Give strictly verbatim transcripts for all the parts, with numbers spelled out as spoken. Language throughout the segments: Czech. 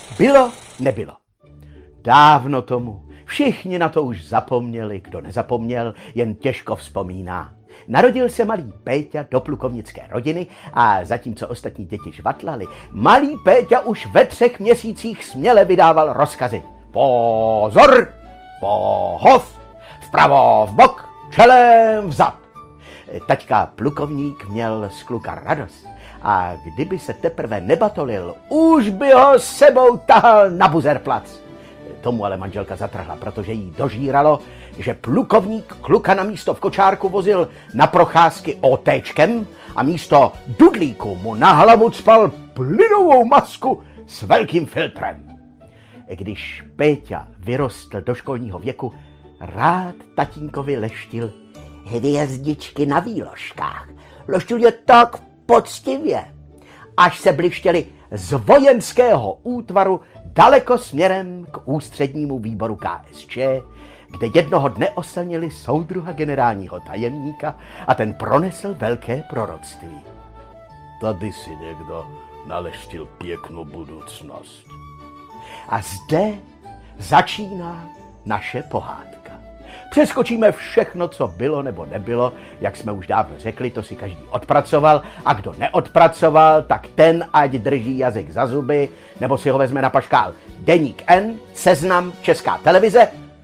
Bylo, nebylo. Dávno tomu. Všichni na to už zapomněli, kdo nezapomněl, jen těžko vzpomíná. Narodil se malý Péťa do plukovnické rodiny a zatímco ostatní děti žvatlali, malý Péťa už ve třech měsících směle vydával rozkazy. Pozor! Pohov! Vpravo, vbok, čelem, vzad! Taťka plukovník měl z kluka radost a kdyby se teprve nebatolil, už by ho s sebou tahal na buzerplac. Tomu ale manželka zatrhla, protože jí dožíralo, že plukovník kluka na místo v kočárku vozil na procházky otéčkem a místo dudlíku mu na hlavu cpal plynovou masku s velkým filtrem. Když Péťa vyrostl do školního věku, rád tatínkovi leštil hvězdičky na výložkách. Leštil je tak poctivě, až se blištěli z vojenského útvaru daleko směrem k ústřednímu výboru K S Č, kde jednoho dne oslnili soudruha generálního tajemníka a ten pronesl velké proroctví. Tady si někdo naleštil pěknou budoucnost. A zde začíná naše pohádka. Přeskočíme všechno, co bylo nebo nebylo, jak jsme už dávno řekli, to si každý odpracoval a kdo neodpracoval, tak ten ať drží jazyk za zuby, nebo si ho vezme na paškál Deník N, Seznam, Česká televize,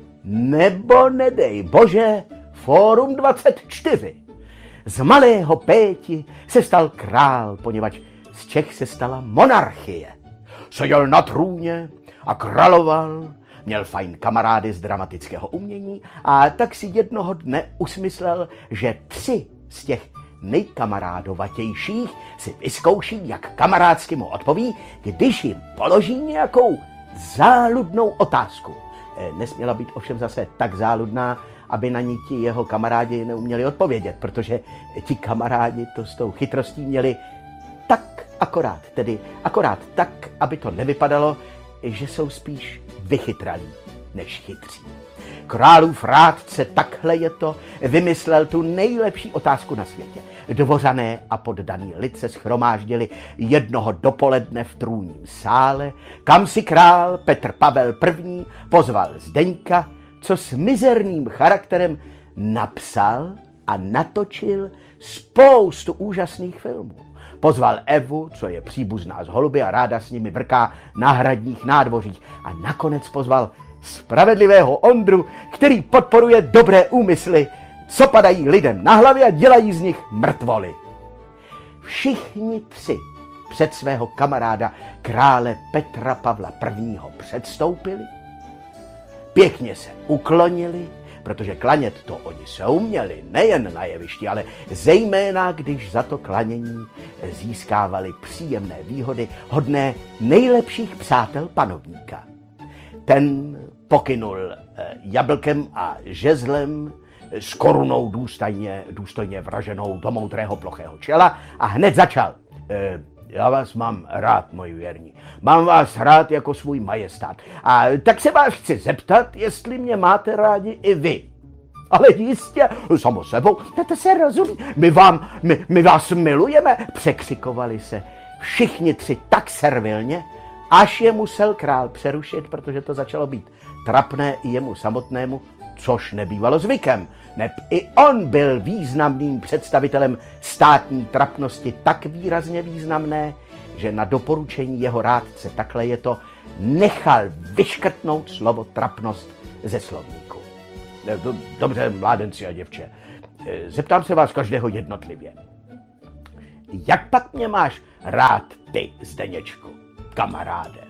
nebo nedej bože, Fórum dvacet čtyři. Z malého Péti se stal král, poněvadž z Čech se stala monarchie. Seděl na trůně a královal, měl fajn kamarády z dramatického umění a tak si jednoho dne usmyslel, že tři z těch nejkamarádovatějších si vyzkouší, jak kamarádsky mu odpoví, když jim položí nějakou záludnou otázku. Nesměla být ovšem zase tak záludná, aby na ní ti jeho kamarádi neuměli odpovědět, protože ti kamarádi to s tou chytrostí měli tak akorát, tedy akorát tak, aby to nevypadalo, že jsou spíš vychytralí než chytří. Králův rádce, takhle je to, vymyslel tu nejlepší otázku na světě. Dvořané a poddaný lid se shromáždili jednoho dopoledne v trůním sále, kam si král Petr Pavel I. pozval Zdeňka, co s mizerným charakterem napsal a natočil spoustu úžasných filmů. Pozval Evu, co je příbuzná z holuby a ráda s nimi vrká na hradních nádvořích. A nakonec pozval spravedlivého Ondru, který podporuje dobré úmysly, co padají lidem na hlavě a dělají z nich mrtvoly. Všichni tři před svého kamaráda krále Petra Pavla I. předstoupili, pěkně se uklonili, protože klanět to oni se uměli, nejen na jevišti, ale zejména, když za to klanění získávali příjemné výhody hodné nejlepších přátel panovníka. Ten pokynul jablkem a žezlem s korunou důstojně, důstojně vraženou do moudrého plochého čela a hned začal. E, já vás mám rád, moji věrní. Mám vás rád jako svůj majestát. A tak se vás chci zeptat, jestli mě máte rádi i vy. Ale jistě, samo sebou, to se rozumí. My, vám, my, my vás milujeme, překřikovali se všichni tři tak servilně, až je musel král přerušit, protože to začalo být trapné i jemu samotnému, což nebývalo zvykem. Neb i on byl významným představitelem státní trapnosti, tak výrazně významné, že na doporučení jeho rádce, takhle je to, nechal vyškrtnout slovo trapnost ze slovníku. Dobře, mládenci a děvče, zeptám se vás každého jednotlivě. Jak pak mě máš rád ty, Zdeněčku, kamaráde?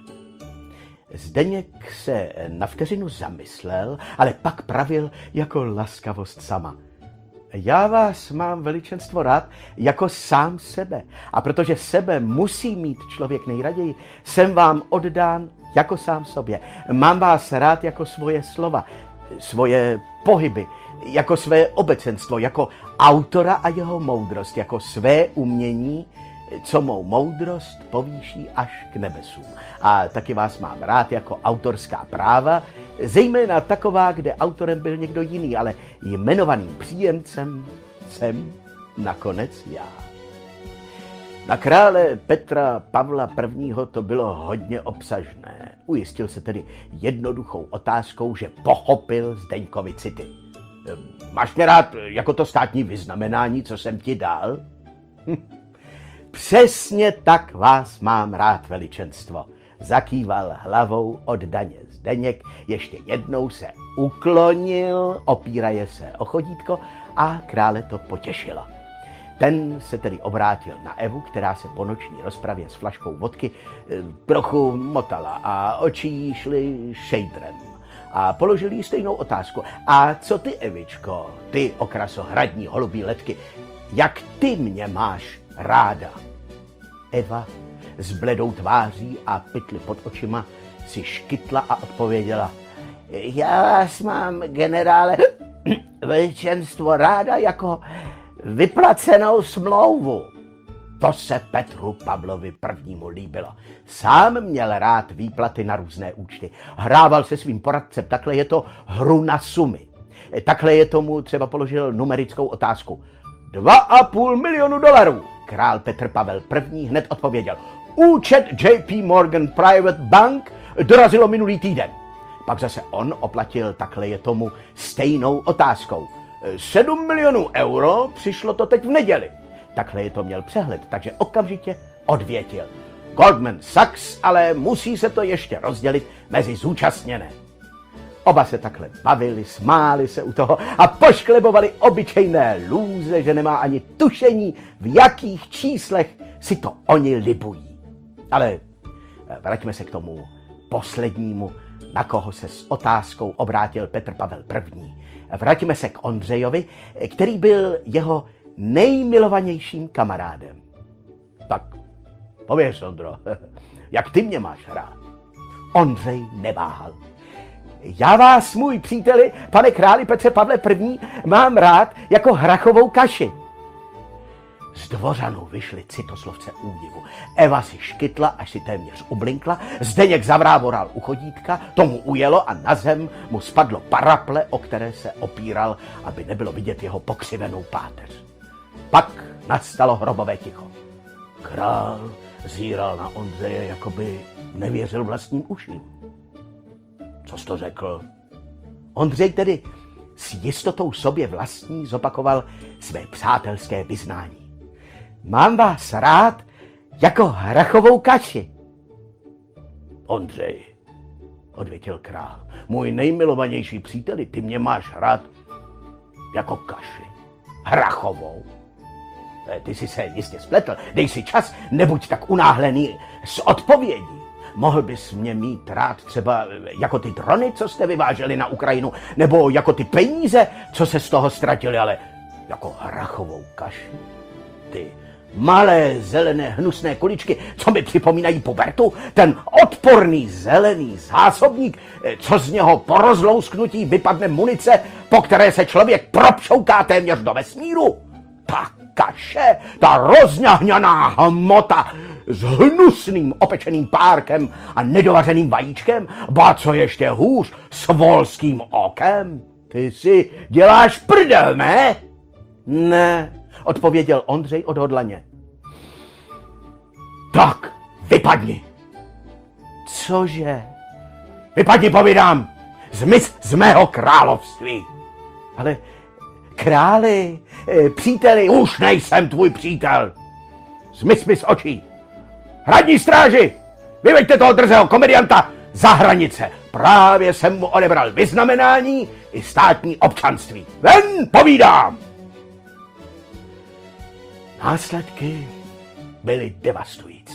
Zdeněk se na vteřinu zamyslel, ale pak pravil jako laskavost sama. Já vás mám, veličenstvo, rád jako sám sebe. A protože sebe musí mít člověk nejraději, jsem vám oddán jako sám sobě. Mám vás rád jako svoje slova, svoje pohyby, jako své obecenstvo, jako autora a jeho moudrost, jako své umění, co mou moudrost povýší až k nebesům. A taky vás mám rád jako autorská práva, zejména taková, kde autorem byl někdo jiný, ale jmenovaným příjemcem jsem nakonec já. Na krále Petra Pavla prvního. to bylo hodně obsažné. Ujistil se tedy jednoduchou otázkou, že pochopil Zdeňkovi city. Máš mě rád jako to státní vyznamenání, co jsem ti dal? Hm. Přesně tak vás mám rád, veličenstvo. Zakýval hlavou oddaně Zdeněk, ještě jednou se uklonil, opíraje se o chodítko a krále to potěšilo. Ten se tedy obrátil na Evu, která se po noční rozpravě s flaškou vodky trochu motala a oči jí šly šejdrem. A položil jí stejnou otázku. A co ty, Evičko, ty okraso hradní holubí letky, jak ty mě máš ráda? Eva s bledou tváří a pytli pod očima si škytla a odpověděla. Já vás mám, generále, veličenstvo, ráda jako vyplacenou smlouvu. To se Petru Pavlovi prvnímu líbilo. Sám měl rád výplaty na různé účty. Hrával se svým poradcem, takhle je to hru na sumy. Takhle je tomu třeba položil numerickou otázku. Dva a půl milionu dolarů. Král Petr Pavel první. hned odpověděl. Účet J P Morgan Private Bank dorazilo minulý týden. Pak zase on oplatil, takhle je tomu, stejnou otázkou. Sedm milionů euro, přišlo to teď v neděli. Takhle je to měl přehled, takže okamžitě odvětil. Goldman Sachs, ale musí se to ještě rozdělit mezi zúčastněné. Oba se takhle bavili, smáli se u toho a pošklebovali obyčejné lůze, že nemá ani tušení, v jakých číslech si to oni libují. Ale vraťme se k tomu poslednímu, na koho se s otázkou obrátil Petr Pavel první. Vraťme se k Ondřejovi, který byl jeho nejmilovanějším kamarádem. Tak, pověř, Ondro, jak ty mě máš rád? Ondřej neváhal. Já vás, můj příteli, pane králi Petře Pavle první. mám rád jako hrachovou kaši. Z dvořanů vyšli citoslovce údivu. Eva si škytla, až si téměř ublinkla, Zdeněk zavrávoral u chodítka, tomu ujelo a na zem mu spadlo paraple, o které se opíral, aby nebylo vidět jeho pokřivenou páteř. Pak nastalo hrobové ticho. Král zíral na Ondřeje, jako by nevěřil vlastním uším. Co jsi to řekl? Ondřej tedy s jistotou sobě vlastní zopakoval své přátelské vyznání. Mám vás rád jako hrachovou kaši. Ondřej, odvětil král, můj nejmilovanější příteli, ty mě máš rád jako kaši. Hrachovou. Ty jsi se jistě spletl, dej si čas, nebuď tak unáhlený s odpovědí. Mohl bys mě mít rád třeba jako ty drony, co jste vyváželi na Ukrajinu, nebo jako ty peníze, co se z toho ztratili, ale jako hrachovou kaši. Ty malé zelené hnusné kuličky, co mi připomínají pubertu, ten odporný zelený zásobník, co z něho po rozlousknutí vypadne munice, po které se člověk propšouká téměř do vesmíru. Ta kaše, ta rozňahňaná hmota s hnusným opečeným párkem a nedovařeným vajíčkem, ba co ještě hůř, s volským okem. Ty si děláš prdel, ne? Ne, odpověděl Ondřej odhodlaně. Tak, vypadni. Cože? Vypadni, povídám, zmiz z mého království. Ale králi, příteli, už nejsem tvůj přítel. Zmiz mi z očí. Hradní stráži, vyveďte toho drzého komedianta za hranice. Právě jsem mu odebral vyznamenání i státní občanství. Ven, povídám. Následky byly devastující.